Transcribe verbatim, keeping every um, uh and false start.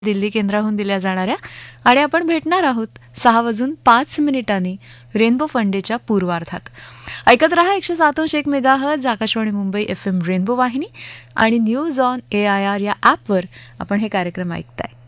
दिल्ली केंद्राहून दिल्या जाणाऱ्या आणि आपण भेटणार आहोत सहा वाजून पाच मिनिटांनी रेनबो फंडेच्या पूर्वार्धात. ऐकत रहा एकशे सात अंश एक megahertz Akashvani Mumbai F M rainbow वाहिनी आणि news on A I R या ॲपवर आपण हे कार्यक्रम ऐकताय.